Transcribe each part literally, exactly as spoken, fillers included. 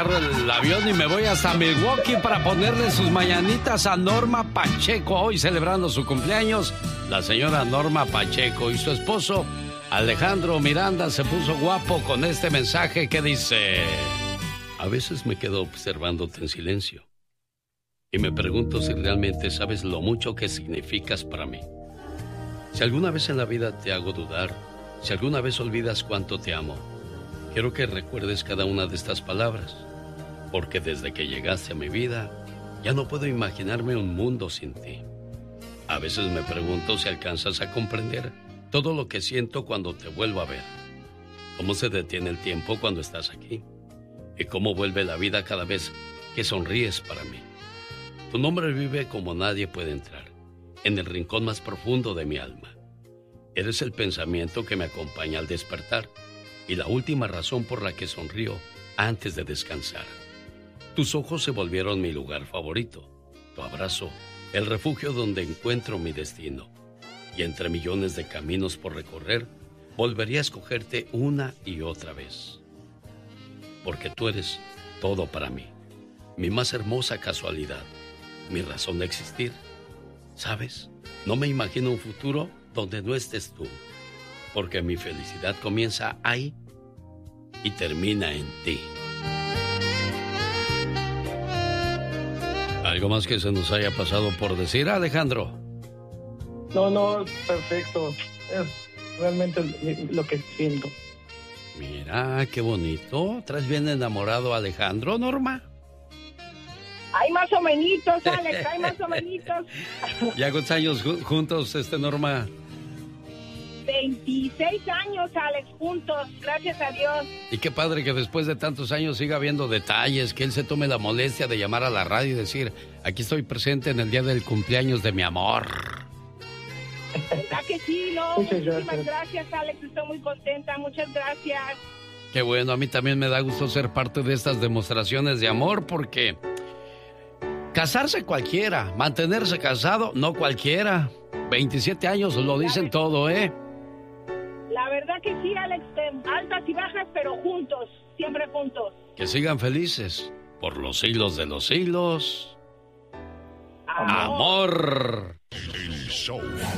agarro el avión y me voy hasta Milwaukee para ponerle sus mañanitas a Norma Pacheco. Hoy celebrando su cumpleaños, la señora Norma Pacheco y su esposo Alejandro Miranda se puso guapo con este mensaje que dice: a veces me quedo observándote en silencio y me pregunto si realmente sabes lo mucho que significas para mí. Si alguna vez en la vida te hago dudar, si alguna vez olvidas cuánto te amo, quiero que recuerdes cada una de estas palabras, porque desde que llegaste a mi vida, ya no puedo imaginarme un mundo sin ti. A veces me pregunto si alcanzas a comprender todo lo que siento cuando te vuelvo a ver. Cómo se detiene el tiempo cuando estás aquí. Y cómo vuelve la vida cada vez que sonríes para mí. Tu nombre vive como nadie puede entrar, en el rincón más profundo de mi alma. Eres el pensamiento que me acompaña al despertar y la última razón por la que sonrío antes de descansar. Tus ojos se volvieron mi lugar favorito, tu abrazo, el refugio donde encuentro mi destino. Y entre millones de caminos por recorrer, volvería a escogerte una y otra vez. Porque tú eres todo para mí, mi más hermosa casualidad, mi razón de existir. ¿Sabes? No me imagino un futuro donde no estés tú, porque mi felicidad comienza ahí y termina en ti. ¿Algo más que se nos haya pasado por decir, Alejandro? No, no, perfecto. Es realmente lo que siento. Mira, qué bonito. ¿Traes bien enamorado a Alejandro, Norma? Hay más o menitos, Alex, hay más o menitos. ¿Ya cuántos años juntos, este, Norma? veintiséis años, Alex, juntos, gracias a Dios. Y qué padre que después de tantos años siga habiendo detalles, que él se tome la molestia de llamar a la radio y decir: aquí estoy presente en el día del cumpleaños de mi amor. ¿Verdad que sí? No, muchas muchísimas gracias, Alex, estoy muy contenta, muchas gracias. Qué bueno, a mí también me da gusto ser parte de estas demostraciones de amor, porque casarse cualquiera, mantenerse casado no cualquiera. veintisiete años lo dicen todo, ¿eh? La verdad que sí, Alex, altas y bajas, pero juntos, siempre juntos. Que sigan felices por los siglos de los siglos. Amor. El show.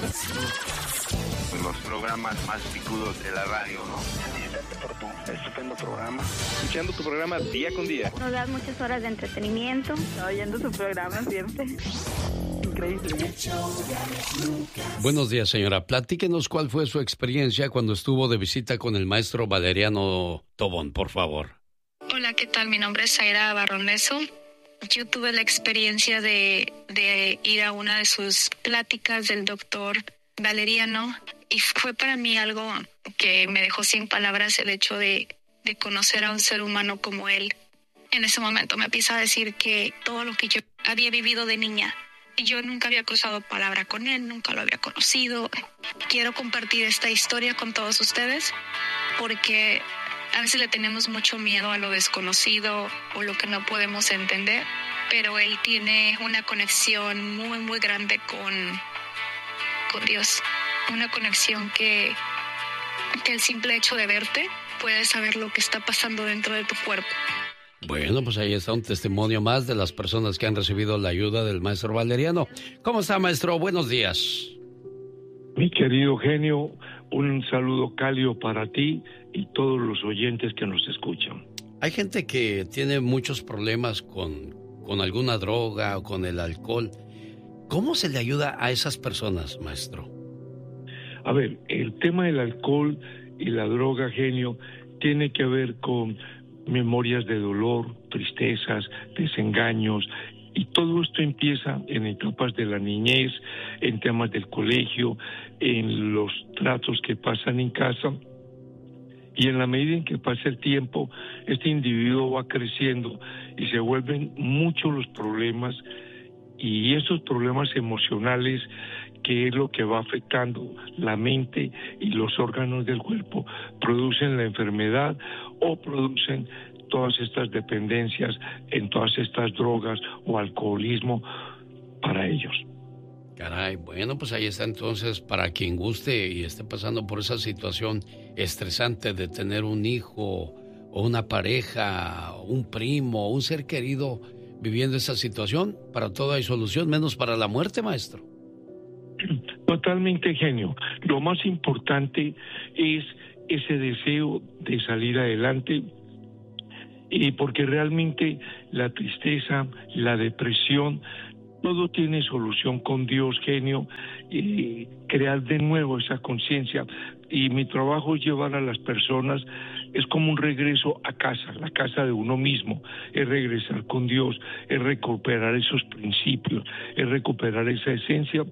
Los programas más picudos de la radio, ¿no? Por tu estupendo programa. Escuchando tu programa día con día. Nos das muchas horas de entretenimiento. Oyendo tu programa siempre. Increíble. Buenos días, señora. Platíquenos cuál fue su experiencia cuando estuvo de visita con el maestro Valeriano Tobón, por favor. Hola, ¿qué tal? Mi nombre es Zaira Barroneso. Yo tuve la experiencia de, de ir a una de sus pláticas del doctor Valeriano y fue para mí algo que me dejó sin palabras el hecho de, de conocer a un ser humano como él. En ese momento me empieza a decir que todo lo que yo había vivido de niña, yo nunca había cruzado palabra con él, nunca lo había conocido. Quiero compartir esta historia con todos ustedes porque a veces le tenemos mucho miedo a lo desconocido o lo que no podemos entender, pero él tiene una conexión muy, muy grande con, con Dios. Una conexión que, que el simple hecho de verte puedes saber lo que está pasando dentro de tu cuerpo. Bueno, pues ahí está un testimonio más de las personas que han recibido la ayuda del maestro Valeriano. ¿Cómo está, maestro? Buenos días. Mi querido genio, un saludo cálido para ti y todos los oyentes que nos escuchan. Hay gente que tiene muchos problemas con, con alguna droga o con el alcohol. ¿Cómo se le ayuda a esas personas, maestro? A ver, el tema del alcohol y la droga, genio, tiene que ver con memorias de dolor, tristezas, desengaños, y todo esto empieza en etapas de la niñez, en temas del colegio, en los tratos que pasan en casa, y en la medida en que pasa el tiempo, este individuo va creciendo y se vuelven muchos los problemas, y esos problemas emocionales, que es lo que va afectando la mente y los órganos del cuerpo, producen la enfermedad o producen todas estas dependencias en todas estas drogas o alcoholismo para ellos. Caray, bueno, pues ahí está entonces para quien guste y esté pasando por esa situación estresante de tener un hijo o una pareja, un primo, un ser querido viviendo esa situación? Para todo hay solución, menos para la muerte, maestro. Totalmente, genio. Lo más importante es ese deseo de salir adelante, y porque realmente la tristeza, la depresión, todo tiene solución con Dios, genio, y crear de nuevo esa conciencia. Y mi trabajo es llevar a las personas, es como un regreso a casa, la casa de uno mismo, es regresar con Dios, es recuperar esos principios, es recuperar esa esencia.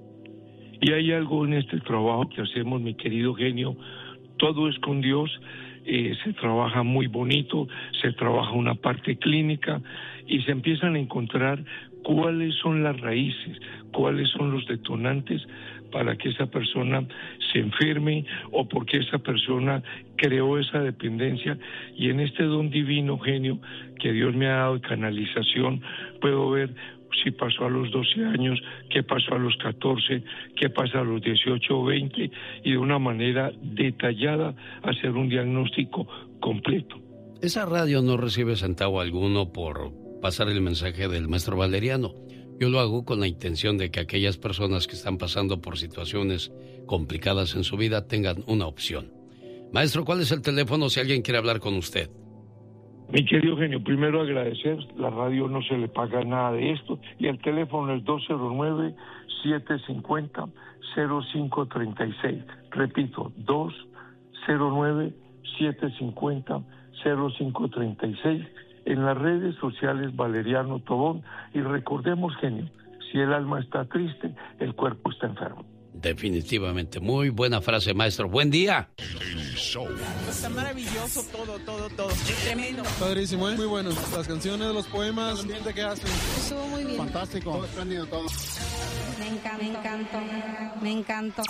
Y hay algo en este trabajo que hacemos, mi querido genio, todo es con Dios, eh, se trabaja muy bonito, se trabaja una parte clínica y se empiezan a encontrar cuáles son las raíces, cuáles son los detonantes para que esa persona se enferme o porque esa persona creó esa dependencia. Y en este don divino, genio, que Dios me ha dado de canalización, puedo ver si pasó a los doce años, qué pasó a los catorce, qué pasa a los dieciocho o veinte, y de una manera detallada hacer un diagnóstico completo. Esa radio no recibe centavo alguno por pasar el mensaje del maestro Valeriano. Yo lo hago con la intención de que aquellas personas que están pasando por situaciones complicadas en su vida tengan una opción. Maestro, ¿cuál es el teléfono si alguien quiere hablar con usted? Mi querido genio, primero agradecer, la radio no se le paga nada de esto, y el teléfono es dos cero nueve, siete cinco cero, cero cinco tres seis. Repito, dos cero nueve, siete cinco cero, cero cinco tres seis. En las redes sociales Valeriano Tobón, y recordemos, genio, si el alma está triste, el cuerpo está enfermo. Definitivamente, muy buena frase, maestro. Buen día. Está maravilloso todo, todo, todo. Tremendo. Padrísimo, ¿eh? Muy bueno. Las canciones, los poemas, el ambiente que hacen. Estuvo muy bien. Fantástico. Todo espléndido, todo. Me encanta, me encantó, me encantó.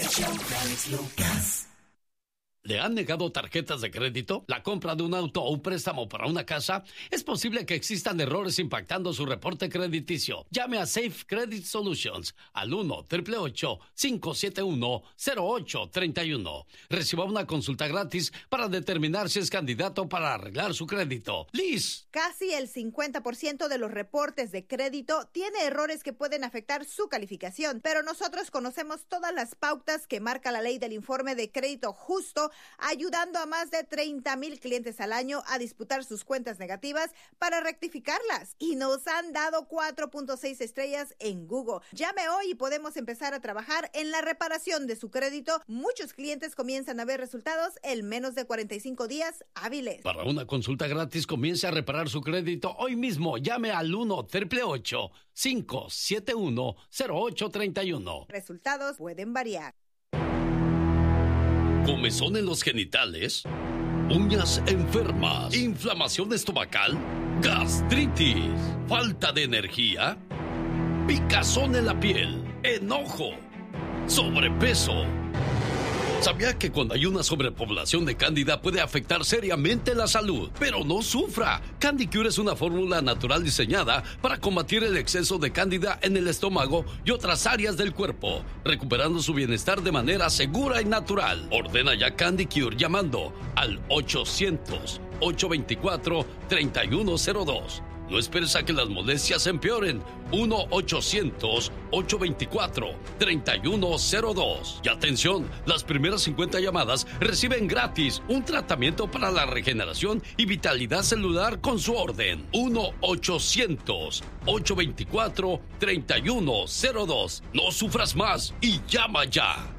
¿Le han negado tarjetas de crédito, la compra de un auto o un préstamo para una casa? Es posible que existan errores impactando su reporte crediticio. Llame a Safe Credit Solutions al uno, ocho ocho ocho, cinco siete uno, cero ocho tres uno. Reciba una consulta gratis para determinar si es candidato para arreglar su crédito. Liz. Casi el cincuenta por ciento de los reportes de crédito tiene errores que pueden afectar su calificación, pero nosotros conocemos todas las pautas que marca la ley del informe de crédito justo, ayudando a más de treinta mil clientes al año a disputar sus cuentas negativas para rectificarlas. Y nos han dado cuatro punto seis estrellas en Google. Llame hoy y podemos empezar a trabajar en la reparación de su crédito. Muchos clientes comienzan a ver resultados en menos de cuarenta y cinco días hábiles. Para una consulta gratis, comience a reparar su crédito hoy mismo. Llame al uno, ocho ocho ocho, cinco siete uno, cero ocho tres uno. Resultados pueden variar. ¿Comezón en los genitales? ¿Uñas enfermas? ¿Inflamación estomacal? ¿Gastritis? ¿Falta de energía? ¿Picazón en la piel? ¿Enojo? ¿Sobrepeso? ¿Sabía que cuando hay una sobrepoblación de cándida puede afectar seriamente la salud? Pero no sufra. Candy Cure es una fórmula natural diseñada para combatir el exceso de cándida en el estómago y otras áreas del cuerpo, recuperando su bienestar de manera segura y natural. Ordena ya Candy Cure llamando al ochocientos, ocho veinticuatro, treinta y uno cero dos. No esperes a que las molestias empeoren. uno ochocientos, ocho veinticuatro, treinta y uno cero dos. Y atención, las primeras cincuenta llamadas reciben gratis un tratamiento para la regeneración y vitalidad celular con su orden. uno ochocientos, ocho veinticuatro, treinta y uno cero dos. No sufras más y llama ya.